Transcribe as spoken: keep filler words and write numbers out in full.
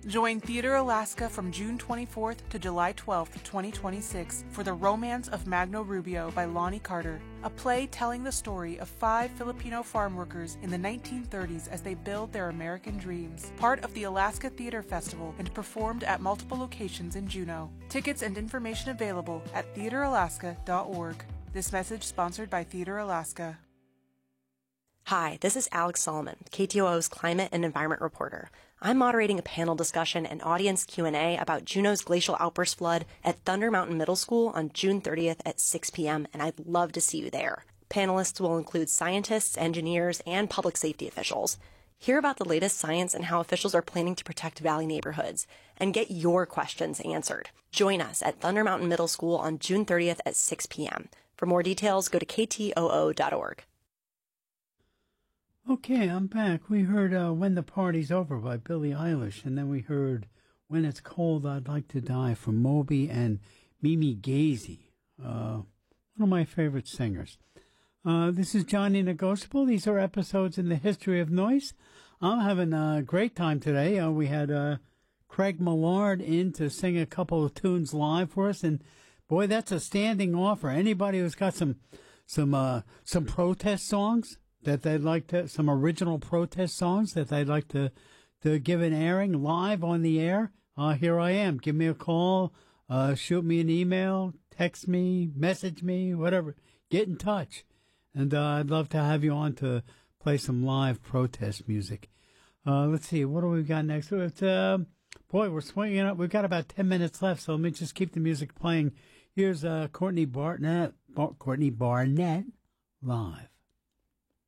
Join Theater Alaska from June twenty-fourth to July twelfth, twenty twenty-six for The Romance of Magno Rubio by Lonnie Carter, a play telling the story of five Filipino farm workers in the nineteen thirties as they build their American dreams. Part of the Alaska Theater Festival and performed at multiple locations in Juneau. Tickets and information available at theater alaska dot org. This message sponsored by Theater Alaska. Hi, this is Alex Solomon, K T O O's climate and environment reporter. I'm moderating a panel discussion and audience Q and A about Juneau's glacial outburst flood at Thunder Mountain Middle School on June thirtieth at six p.m., and I'd love to see you there. Panelists will include scientists, engineers, and public safety officials. Hear about the latest science and how officials are planning to protect valley neighborhoods, and get your questions answered. Join us at Thunder Mountain Middle School on June thirtieth at six p.m. For more details, go to k t o o dot org. Okay, I'm back. We heard uh, When the Party's Over by Billie Eilish, and then we heard When It's Cold, I'd Like to Die from Moby and Mimi Gazy, uh, one of my favorite singers. Uh, this is Johnny Negotiable. These are episodes in the history of noise. I'm having a great time today. Uh, we had uh, Craig Millard in to sing a couple of tunes live for us, and boy, that's a standing offer. Anybody who's got some some uh, some protest songs that they'd like to, some original protest songs that they'd like to, to give an airing live on the air, uh, here I am. Give me a call, uh, shoot me an email, text me, message me, whatever. Get in touch. And uh, I'd love to have you on to play some live protest music. Uh, let's see, what do we got next? It's, uh, boy, we're swinging up. We've got about ten minutes left, so let me just keep the music playing. Here's uh, Courtney Barnett, Bar- Courtney Barnett live.